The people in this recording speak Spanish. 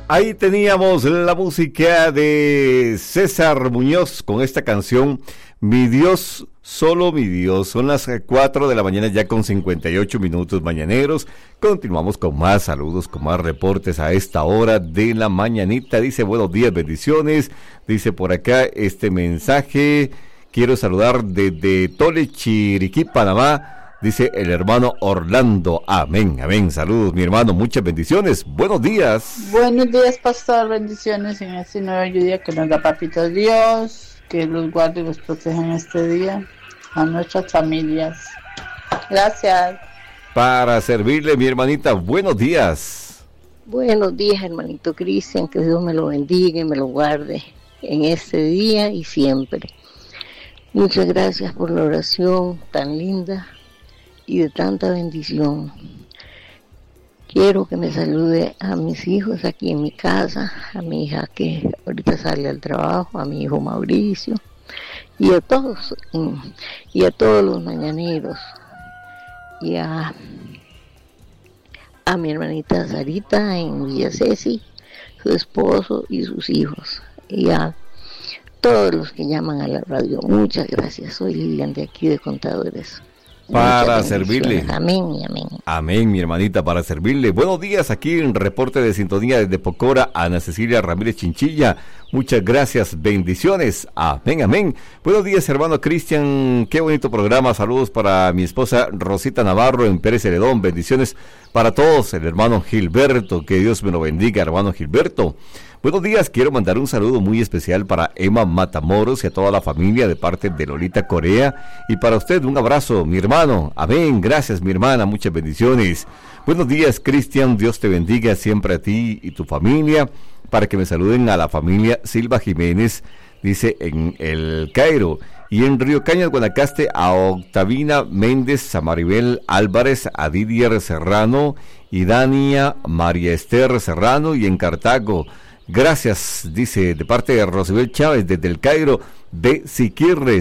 Ahí teníamos la música de César Muñoz con esta canción, Mi Dios, solo mi Dios. Son las 4 de la mañana ya con 58 minutos mañaneros. Continuamos con más saludos, con más reportes a esta hora de la mañanita. Dice, buenos días, bendiciones. Dice por acá este mensaje, quiero saludar desde Tole, Chiriquí, Panamá. Dice el hermano Orlando. Amén, amén. Saludos, mi hermano. Muchas bendiciones. Buenos días. Buenos días, pastor. Bendiciones en este nuevo día que nos da Papito Dios. Que los guarde y los proteja en este día. A nuestras familias. Gracias. Para servirle, mi hermanita. Buenos días. Buenos días, hermanito Cristian. Que Dios me lo bendiga y me lo guarde en este día y siempre. Muchas gracias por la oración tan linda y de tanta bendición. Quiero que me salude a mis hijos aquí en mi casa, a mi hija que ahorita sale al trabajo, a mi hijo Mauricio, y a todos los mañaneros, y a mi hermanita Sarita en Villa Ceci, su esposo y sus hijos, y a todos los que llaman a la radio. Muchas gracias. Soy Lilian de aquí de Contadores. Para servirle. Amén y amén. Amén, mi hermanita, para servirle. Buenos días, aquí en reporte de sintonía desde Pocora, Ana Cecilia Ramírez Chinchilla. Muchas gracias, bendiciones. Amén, amén. Buenos días, hermano Cristian. Qué bonito programa. Saludos para mi esposa Rosita Navarro en Pérez Celedón. Bendiciones para todos. El hermano Gilberto, que Dios me lo bendiga, hermano Gilberto. Buenos días, quiero mandar un saludo muy especial para Emma Matamoros y a toda la familia de parte de Lolita Corea. Y para usted un abrazo, mi hermano. Amén, gracias mi hermana, muchas bendiciones. Buenos días, Cristian, Dios te bendiga siempre a ti y tu familia. Para que me saluden a la familia Silva Jiménez, dice en El Cairo. Y en Río Cañas, Guanacaste, a Octavina Méndez, a Maribel Álvarez, a Didier Serrano y Dania María Esther Serrano. Y en Cartago, gracias, dice, de parte de Rosibel Chávez, desde El Cairo, de Siquirres.